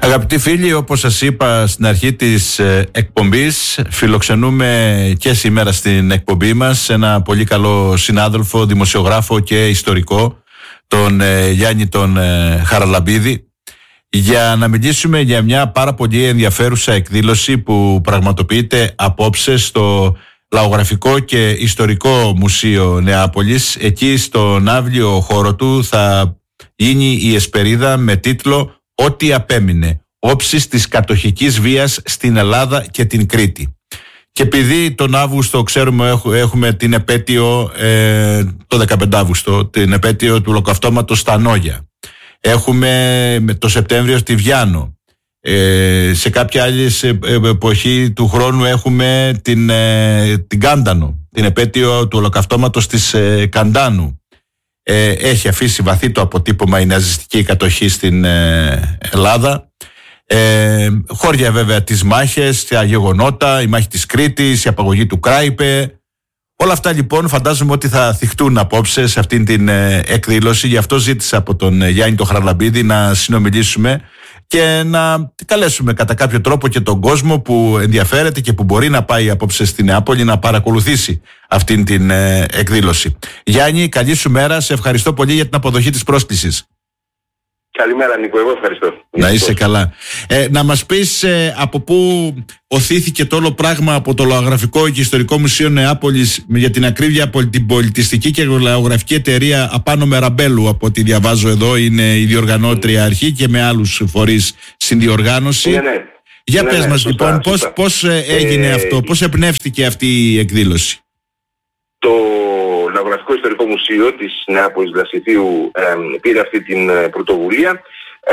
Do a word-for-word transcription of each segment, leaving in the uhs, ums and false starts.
Αγαπητοί φίλοι, όπως σας είπα στην αρχή της εκπομπής, φιλοξενούμε και σήμερα στην εκπομπή μας ένα πολύ καλό συνάδελφο, δημοσιογράφο και ιστορικό, τον Γιάννη τον Χαραλαμπίδη, για να μιλήσουμε για μια πάρα πολύ ενδιαφέρουσα εκδήλωση που πραγματοποιείται απόψε στο Λαογραφικό και Ιστορικό Μουσείο Νεάπολης. Εκεί στον αύλιο χώρο του θα γίνει η εσπερίδα με τίτλο «Ό,τι απέμεινε. Όψεις της κατοχικής βίας στην Ελλάδα και την Κρήτη». Και επειδή τον Αύγουστο ξέρουμε έχουμε την επέτειο, ε, το δεκαπέντε Αύγουστο, την επέτειο του ολοκαυτώματος στα Νόγια. Έχουμε το Σεπτέμβριο στη Βιάνο. Ε, σε κάποια άλλη εποχή του χρόνου έχουμε την, ε, την Κάντανο, την επέτειο του ολοκαυτώματος της ε, Καντάνου. Ε, έχει αφήσει βαθύ το αποτύπωμα η ναζιστική κατοχή στην ε, Ελλάδα. Ε, χώρια βέβαια τις μάχες, τα γεγονότα, η μάχη της Κρήτης, η απαγωγή του Κράιπε. Όλα αυτά λοιπόν φαντάζομαι ότι θα θυχτούν απόψε σε αυτήν την ε, εκδήλωση. Γι' αυτό ζήτησα από τον ε, Γιάννη τον Χαραλαμπίδη να συνομιλήσουμε και να καλέσουμε κατά κάποιο τρόπο και τον κόσμο που ενδιαφέρεται και που μπορεί να πάει απόψε στη Νεάπολη να παρακολουθήσει αυτήν την ε, εκδήλωση. Γιάννη, καλή σου μέρα. Σε ευχαριστώ πολύ για την αποδοχή της πρόσκλησης. Καλημέρα Νίκο, εγώ ευχαριστώ. Να είσαι καλά. Ε, να μας πεις ε, από πού οθήθηκε το όλο πράγμα από το Λαογραφικό και Ιστορικό Μουσείο Νεάπολης, για την ακρίβεια από την πολιτιστική και λαογραφική εταιρεία Απάνω Μεραμπέλου, από ό,τι διαβάζω εδώ, είναι η διοργανώτρια αρχή και με άλλους φορείς συνδιοργάνωση. Ναι, ναι. Για ναι, πες ναι, μας σωστά, λοιπόν σωστά. πώς, πώς έγινε ε, αυτό, πώς εμπνεύστηκε αυτή η εκδήλωση. Το Λαογραφικό Ιστορικό Μουσείο της Νεάπολης Δρασιθίου ε, πήρε αυτή την ε, πρωτοβουλία, ε,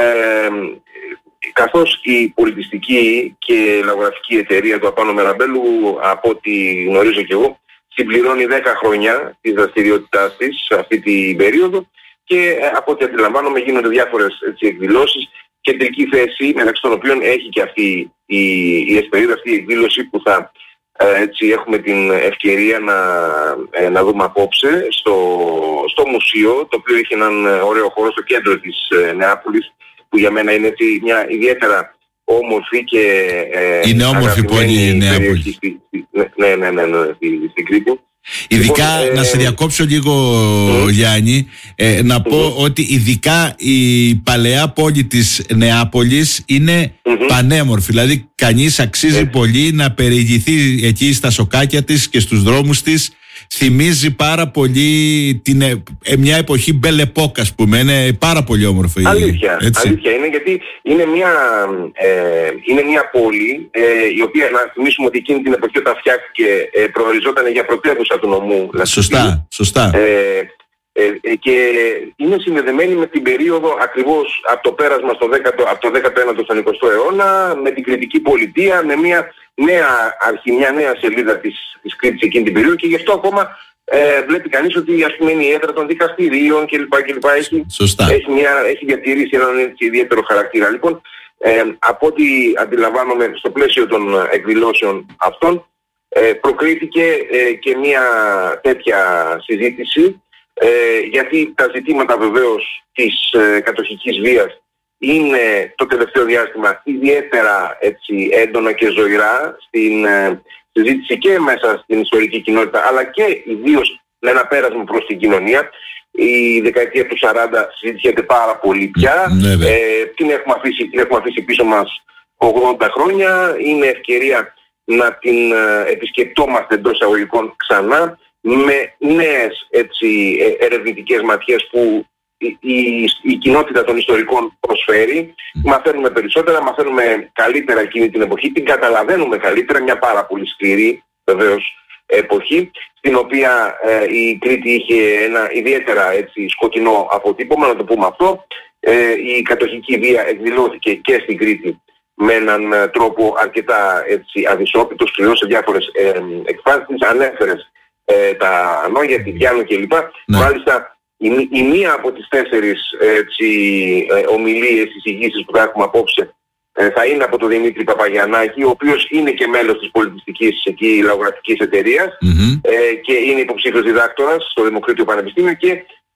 καθώς η πολιτιστική και λαογραφική εταιρεία του Απάνω Μεραμπέλου, από ό,τι γνωρίζω και εγώ, συμπληρώνει δέκα χρόνια της δραστηριότητάς της σε αυτή την περίοδο και ε, από ό,τι αντιλαμβάνομαι γίνονται διάφορες έτσι, εκδηλώσεις. Κεντρική θέση, μεταξύ των οποίων έχει και αυτή η, η εσπερίδα, αυτή η εκδήλωση που θα ε, έτσι, έχουμε την ευκαιρία να, ε, να δούμε απόψε στο, στο μουσείο, το οποίο έχει έναν ωραίο χώρο στο κέντρο της ε, Νεάπολης, που για μένα είναι έτσι, μια ιδιαίτερα όμορφη και ε, είναι όμορφη πόλη η Νεάπολη. Στη, στη, ναι, ναι, ναι, ναι, στην στη Κρήτη. Ειδικά, λοιπόν, να ε, σε διακόψω λίγο mm, Γιάννη, ε, να mm, πω ότι ειδικά η παλαιά πόλη της Νεάπολης είναι mm-hmm. πανέμορφη. Δηλαδή κανείς αξίζει mm. πολύ να περιηγηθεί εκεί στα σοκάκια της και στους δρόμους της. Θυμίζει πάρα πολύ την, ε, μια εποχή Μπελεπόκ, ας πούμε. Είναι πάρα πολύ όμορφο. Αλήθεια, αλήθεια είναι, γιατί είναι μια, ε, είναι μια πόλη ε, η οποία, να θυμίσουμε ότι εκείνη την εποχή όταν φτιάχτηκε ε, προοριζόταν για πρωτεύουσα του νομού. Σωστά, σωστά. Ε, ε, και είναι συνδεδεμένη με την περίοδο ακριβώς από το πέρασμα στο δέκατο, από το δέκατο ένατο στον εικοστό αιώνα, με την κρητική πολιτεία, με μια νέα αρχή, μια νέα σελίδα της, της Κρήτης εκείνη την περίοδο, και γι' αυτό ακόμα ε, βλέπει κανείς ότι, ας πούμε, είναι η έδρα των δικαστηρίων κλπ. κλπ. Έχει, έχει, μια, έχει διατηρήσει έναν έτσι, ιδιαίτερο χαρακτήρα. Λοιπόν, ε, από ό,τι αντιλαμβάνομαι στο πλαίσιο των εκδηλώσεων αυτών, ε, προκρίθηκε ε, και μια τέτοια συζήτηση, ε, γιατί τα ζητήματα βεβαίως της ε, κατοχικής βίας είναι το τελευταίο διάστημα ιδιαίτερα έτσι, έντονα και ζωηρά στην ε, συζήτηση και μέσα στην ιστορική κοινότητα, αλλά και ιδίως με ένα πέρασμα προς την κοινωνία. Η δεκαετία του σαράντα συζητιέται πάρα πολύ πια. Mm, ε, την, έχουμε αφήσει, την έχουμε αφήσει πίσω μας ογδόντα χρόνια. Είναι ευκαιρία να την ε, επισκεπτόμαστε εντός εισαγωγικών ξανά με νέες έτσι, ε, ερευνητικές ματιές που Η, η, η κοινότητα των ιστορικών προσφέρει. Mm. Μαθαίνουμε περισσότερα, μαθαίνουμε καλύτερα εκείνη την εποχή, την καταλαβαίνουμε καλύτερα, μια πάρα πολύ σκληρή βεβαίως εποχή, στην οποία ε, η Κρήτη είχε ένα ιδιαίτερα έτσι, σκοτεινό αποτύπωμα, να το πούμε αυτό. Ε, η κατοχική βία εκδηλώθηκε και στην Κρήτη με έναν ε, τρόπο αρκετά έτσι, αδυσόπιτο, σκληρό σε διάφορες ε, εκφάνσεις. Ανέφερες ε, τα Νόγια, τη Βιάνο κλπ. Mm. Μάλιστα, Η, η μία από τις τέσσερις έτσι, ε, ομιλίες, εισηγήσεις που θα έχουμε απόψε ε, θα είναι από τον Δημήτρη Παπαγιαννάκη, ο οποίος είναι και μέλος της πολιτιστικής εκεί λαογραφικής εταιρείας mm-hmm. ε, και είναι υποψήφιος διδάκτορας στο Δημοκρίτιο Πανεπιστήμιο, και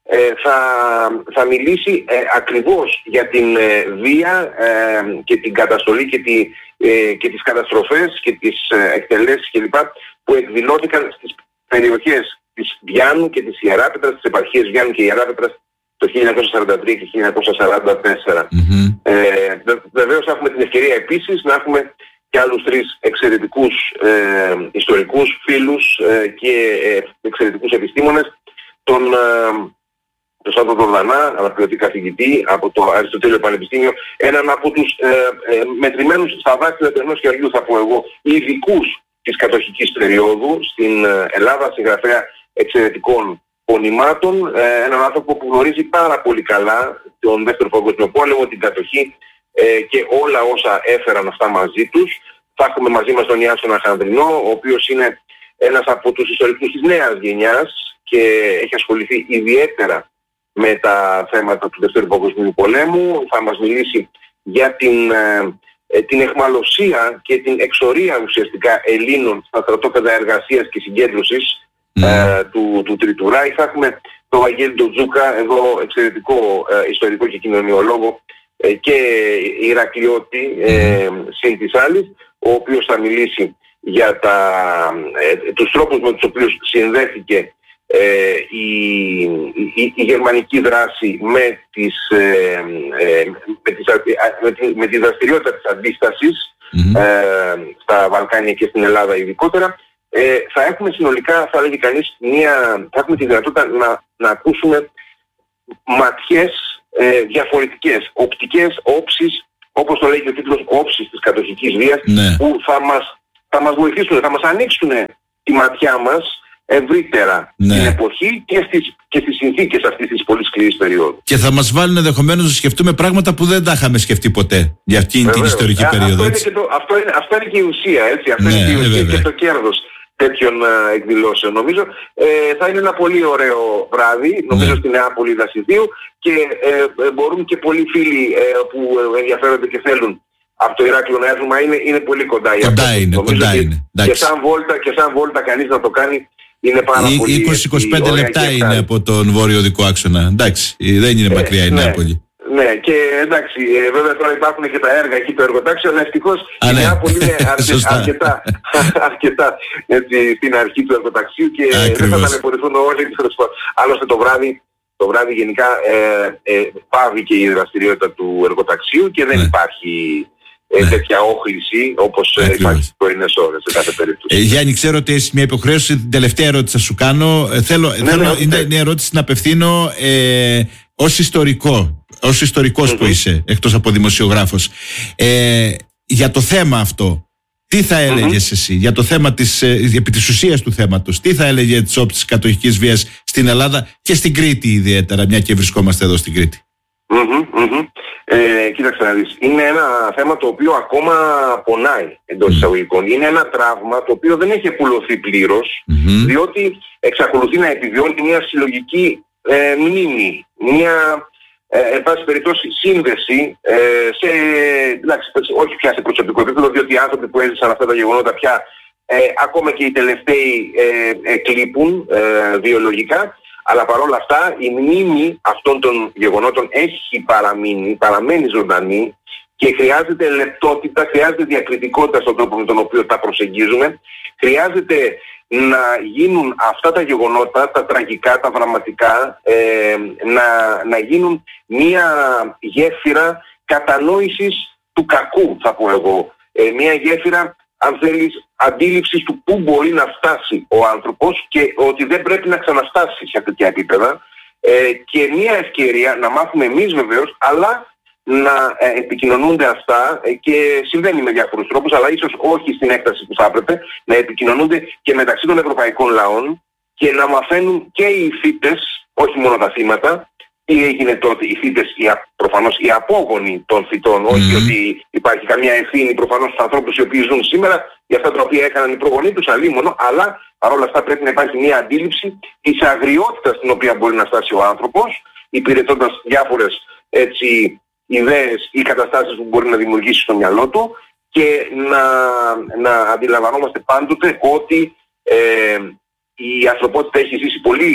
ε, θα, θα μιλήσει ε, ακριβώς για την ε, βία ε, και την καταστολή και, τη, ε, και τις καταστροφές και τις ε, εκτελέσεις κλπ. Που εκδηλώθηκαν στις περιοχές της Βιάννου και της Ιεράπετρας, της επαρχίας Βιάννου και Ιεράπετρας το χίλια εννιακόσια σαράντα τρία και χίλια εννιακόσια σαράντα τέσσερα. Mm-hmm. Ε, βεβαίως θα έχουμε την ευκαιρία επίσης να έχουμε και άλλους τρεις εξαιρετικούς ε, ιστορικούς φίλους ε, και ε, εξαιρετικούς επιστήμονες, τον, ε, τον Σάντο Δορδανά, αναπληρωτή καθηγητή από το Αριστοτέλειο Πανεπιστήμιο, έναν από τους ε, ε, μετρημένους στα δάχτυλα του ενός χεριού, θα πω εγώ, ειδικούς της κατοχικής περίοδου στην Ελλάδα, συγγραφέα εξαιρετικών πονημάτων, ε, έναν άνθρωπο που γνωρίζει πάρα πολύ καλά τον Δεύτερο Παγκόσμιο Πόλεμο, την κατοχή ε, και όλα όσα έφεραν αυτά μαζί τους. Θα έχουμε μαζί μας τον Ιάσονα Χανδρινό, ο οποίος είναι ένας από τους ιστορικούς της νέας γενιάς και έχει ασχοληθεί ιδιαίτερα με τα θέματα του Δεύτερου Παγκοσμίου Πολέμου. Θα μας μιλήσει για την, ε, την εχμαλωσία και την εξορία ουσιαστικά Ελλήνων στα στρατόπεδα εργασίας και συγκέντρωσης mm. ε, του, του Τρίτου Ράιχ. Θα έχουμε τον Βαγγέλη τον Τζούκα, εδώ εξαιρετικό ε, ιστορικό και κοινωνιολόγο ε, και Ηρακλειώτη ε, mm. συν της άλλης, ο οποίος θα μιλήσει για τα, ε, τους τρόπους με τους οποίους συνδέθηκε ε, η, η, η γερμανική δράση με, τις, ε, ε, με, τις, με, τη, με τη δραστηριότητα της αντίστασης mm-hmm. ε, στα Βαλκάνια και στην Ελλάδα ειδικότερα. Ε, θα έχουμε συνολικά, θα λέγει κανείς, μια, θα έχουμε τη δυνατότητα να, να ακούσουμε ματιές ε, διαφορετικές, οπτικές όψεις, όπως το λέει και ο τίτλος, όψεις της κατοχικής βίας, ναι. που θα μας, θα μας βοηθήσουν, θα μας ανοίξουν τη ματιά μας ευρύτερα ναι. την εποχή και στις, και στις συνθήκες αυτής της πολύ σκληρής περίοδου. Και θα μας βάλουν ενδεχομένως να σκεφτούμε πράγματα που δεν τα είχαμε σκεφτεί ποτέ για αυτήν την ιστορική α, περίοδο. Αυτό είναι, και το, αυτό, είναι, αυτό είναι και η ουσία, έτσι. Αυτό ναι, είναι και η ουσία βέβαια. Και το κέρδος τέτοιων uh, εκδηλώσεων. Νομίζω ε, θα είναι ένα πολύ ωραίο βράδυ, νομίζω ναι. στην Νεάπολη Δασιδίου, και ε, ε, μπορούν και πολλοί φίλοι ε, που ενδιαφέρονται και θέλουν από το Ηράκλειο να έρθουν, είναι, είναι πολύ κοντά. Κοντά αυτό. Είναι, κοντά και, είναι. Και σαν, βόλτα, και σαν βόλτα κανείς να το κάνει είναι πάρα η, πολύ... είκοσι με είκοσι πέντε λεπτά είναι από τον βόρειο οδικό άξονα. Εντάξει, δεν είναι ε, μακριά η ναι. Νεάπολη. Ναι, και εντάξει, ε, βέβαια τώρα υπάρχουν και τα έργα εκεί, το εργοτάξιο, αλλά ευτυχώς η Νεάπολη είναι αρκε, αρκετά, αρκετά έτσι, στην αρχή του εργοταξίου και ακριβώς. δεν θα ταλαιπωρηθούν όλοι. Άλλωστε το βράδυ, το βράδυ γενικά ε, ε, πάβει και η δραστηριότητα του εργοταξίου και δεν ναι. υπάρχει ε, ναι. τέτοια όχληση όπως ε, υπάρχει στις πρωινές ώρες σε κάθε περίπτωση. Ε, Γιάννη, ξέρω ότι έχεις μια υποχρέωση, την τελευταία ερώτηση θα σου κάνω. Ε, θέλω, ναι, θέλω ναι, είναι μια ερώτηση να απευθύνω ε, ως ιστορικό. Ως ιστορικός mm-hmm. που είσαι, εκτός από δημοσιογράφος, ε, για το θέμα αυτό, τι θα έλεγες mm-hmm. εσύ, για το θέμα της, ε, επί της ουσίας του θέματος, τι θα έλεγε τις όψεις κατοχικής βίας στην Ελλάδα και στην Κρήτη ιδιαίτερα, μια και βρισκόμαστε εδώ στην Κρήτη. Mm-hmm, mm-hmm. Ε, κοίταξε να δεις, είναι ένα θέμα το οποίο ακόμα πονάει εντός εισαγωγικών. Mm-hmm. Είναι ένα τραύμα το οποίο δεν έχει επουλωθεί πλήρως, mm-hmm. διότι εξακολουθεί να επιβιώνει μια συλλογική ε, μνήμη, μια... Ε, εν πάση περιπτώσει σύνδεση ε, σε, εντάξει, όχι πια σε προσωπικό επίπεδο, διότι οι άνθρωποι που έζησαν αυτά τα γεγονότα πια ε, ακόμα και οι τελευταίοι ε, ε, κλείπουν ε, βιολογικά, αλλά παρόλα αυτά η μνήμη αυτών των γεγονότων έχει παραμείνει, παραμένει ζωντανή και χρειάζεται λεπτότητα, χρειάζεται διακριτικότητα στον τρόπο με τον οποίο τα προσεγγίζουμε, χρειάζεται να γίνουν αυτά τα γεγονότα, τα τραγικά, τα δραματικά, ε, να, να γίνουν μία γέφυρα κατανόησης του κακού, θα πω εγώ. Ε, μία γέφυρα, αν θέλεις, αντίληψης του πού μπορεί να φτάσει ο άνθρωπος και ότι δεν πρέπει να ξαναστάσει σε τέτοια επίπεδα. Ε, και μία ευκαιρία να μάθουμε εμείς βεβαίως, αλλά να ε, επικοινωνούνται αυτά ε, και συμβαίνει με διάφορους τρόπους, αλλά ίσως όχι στην έκταση που θα έπρεπε, να επικοινωνούνται και μεταξύ των ευρωπαϊκών λαών και να μαθαίνουν και οι θύτες, όχι μόνο τα θύματα, τι έγινε τότε, οι θύτες, οι, προφανώς οι απόγονοι των θυτών, mm-hmm. όχι ότι υπάρχει καμία ευθύνη προφανώς στους ανθρώπους οι οποίοι ζουν σήμερα για αυτά τα οποία έκαναν οι προγονείς τους, αλίμονο, αλλά παρόλα αυτά πρέπει να υπάρχει μια αντίληψη της αγριότητας στην οποία μπορεί να φτάσει ο άνθρωπος, υπηρετώντας διάφορες έτσι ιδέες ή καταστάσεις που μπορεί να δημιουργήσει στο μυαλό του και να, να αντιλαμβανόμαστε πάντοτε ότι ε, η ανθρωπότητα έχει ζήσει πολύ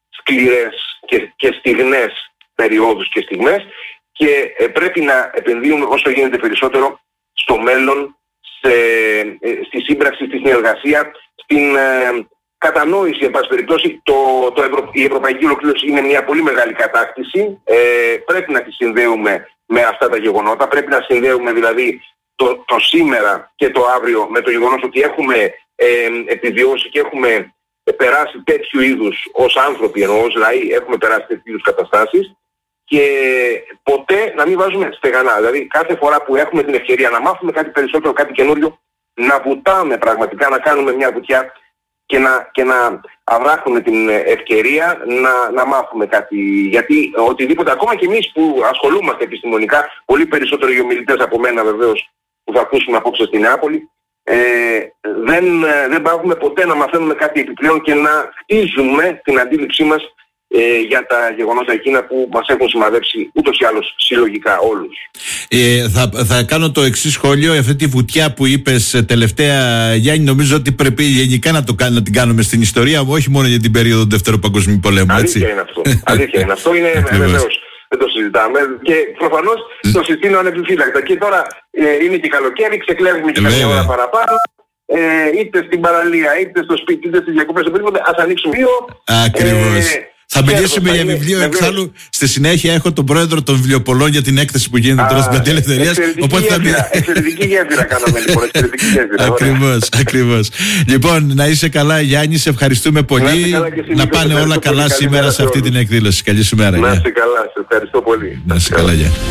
σκληρές και, και στιγνές περιόδους και στιγμές και ε, πρέπει να επενδύουμε όσο γίνεται περισσότερο στο μέλλον, σε, ε, στη σύμπραξη, στη συνεργασία, στην ε, κατανόηση, εν πάση περιπτώσει. Το, το Ευρω... η ευρωπαϊκή ολοκλήρωση είναι μια πολύ μεγάλη κατάκτηση. Ε, πρέπει να τη συνδέουμε με αυτά τα γεγονότα. Πρέπει να συνδέουμε δηλαδή το, το σήμερα και το αύριο με το γεγονός ότι έχουμε ε, επιβιώσει και έχουμε περάσει τέτοιου είδους ως άνθρωποι, ενώ ως λαοί έχουμε περάσει τέτοιου είδους καταστάσεις. Και ποτέ να μην βάζουμε στεγανά. Δηλαδή κάθε φορά που έχουμε την ευκαιρία να μάθουμε κάτι περισσότερο, κάτι καινούριο, να βουτάμε πραγματικά, να κάνουμε μια βουτιά και να, και να αδράξουμε την ευκαιρία να, να μάθουμε κάτι. Γιατί οτιδήποτε, ακόμα και εμείς που ασχολούμαστε επιστημονικά, πολύ περισσότερο οι ομιλητές από μένα βεβαίως που θα ακούσουμε απόψε στην Νεάπολη, ε, δεν, δεν πάγουμε ποτέ να μαθαίνουμε κάτι επιπλέον και να χτίζουμε την αντίληψή μας Ε, για τα γεγονότα εκείνα που μας έχουν σημαδέψει ούτως ή άλλως συλλογικά όλους. Ε, θα, θα κάνω το εξής σχόλιο. Αυτή τη βουτιά που είπες τελευταία, Γιάννη, νομίζω ότι πρέπει γενικά να, το, να την κάνουμε στην ιστορία, όχι μόνο για την περίοδο του Δεύτερου Παγκοσμίου Πολέμου. Αλήθεια είναι αυτό. Αλήθεια είναι αυτό. Είναι βεβαίως. Δεν το συζητάμε. Και προφανώς το συστήνω ανεπιφύλακτα. Και τώρα ε, είναι και καλοκαίρι, ξεκλέβουμε και καμιά ώρα παραπάνω. Ε, είτε στην παραλία, είτε στο σπίτι, είτε στις διακοπές, οπουδήποτε, ας ανοίξουμε δύο. Ακριβώς. Ε, Θα μιλήσουμε για βιβλίο εξάλλου. Στη συνέχεια έχω τον πρόεδρο των βιβλιοπολών για την έκθεση που γίνεται τώρα στην Πλατεία Ελευθερίας. Εξαιρετική γέφυρα κάναμε λοιπόν. Ακριβώς, ακριβώς. Λοιπόν, να είσαι καλά, Γιάννη, σε ευχαριστούμε πολύ. Να πάνε όλα καλά σήμερα σε αυτή την εκδήλωση. Καλή σου μέρα. Να είσαι καλά, σε ευχαριστώ πολύ. Να είσαι καλά, Γιάννη.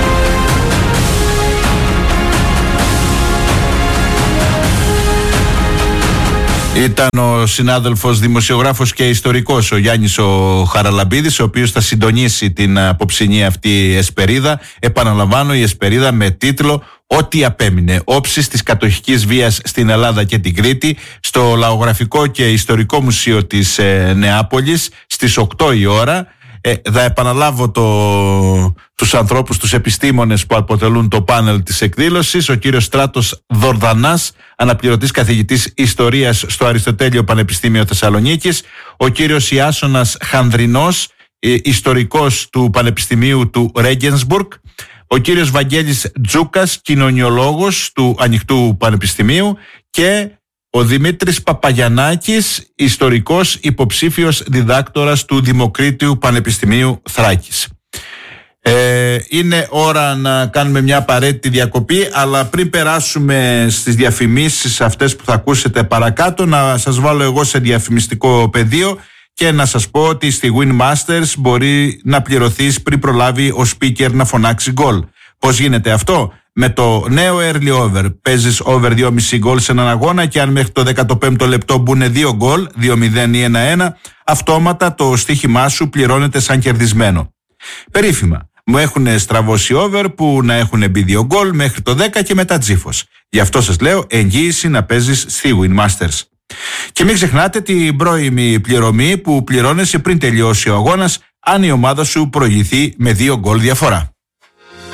Ήταν ο συνάδελφος δημοσιογράφος και ιστορικός ο Γιάννης ο Χαραλαμπίδης, ο οποίος θα συντονίσει την απόψινή αυτή εσπερίδα. Επαναλαμβάνω, η εσπερίδα με τίτλο «Ό,τι απέμεινε. Όψεις της κατοχικής βίας στην Ελλάδα και την Κρήτη», στο Λαογραφικό και Ιστορικό Μουσείο της ε, Νεάπολης στις οκτώ η ώρα. Ε, θα επαναλάβω το, τους ανθρώπους, τους επιστήμονες που αποτελούν το πάνελ της εκδήλωσης. Ο κύριος Στράτος Δορδανάς, αναπληρωτής καθηγητής ιστορίας στο Αριστοτέλειο Πανεπιστήμιο Θεσσαλονίκης. Ο κύριος Ιάσονας Χανδρινός, ε, ιστορικός του Πανεπιστημίου του Ρέγγενσμπουργκ. Ο κύριος Βαγγέλης Τζούκας, κοινωνιολόγος του Ανοιχτού Πανεπιστημίου. Και ο Δημήτρης Παπαγιαννάκης, ιστορικός, υποψήφιος διδάκτορας του Δημοκρίτιου Πανεπιστημίου Θράκης. Ε, είναι ώρα να κάνουμε μια απαραίτητη διακοπή, αλλά πριν περάσουμε στις διαφημίσεις αυτές που θα ακούσετε παρακάτω, να σας βάλω εγώ σε διαφημιστικό πεδίο και να σας πω ότι στη Winmasters μπορεί να πληρωθείς πριν προλάβει ο speaker να φωνάξει γκολ. Πώς γίνεται αυτό? Με το νέο early over. Παίζεις over δύο κόμμα πέντε γκολ σε έναν αγώνα και αν μέχρι το δέκατο πέμπτο λεπτό μπουν δύο γκολ, δύο μηδέν ή ένα ένα, αυτόματα το στοίχημά σου πληρώνεται σαν κερδισμένο. Περίφημα. Μου έχουν στραβώσει over που να έχουν μπει δύο γκολ μέχρι το δέκα και μετά τζίφος. Γι' αυτό σας λέω εγγύηση να παίζεις στη Winmasters. Και μην ξεχνάτε την πρώιμη πληρωμή που πληρώνεσαι πριν τελειώσει ο αγώνας αν η ομάδα σου προηγηθεί με δύο γκολ διαφορά.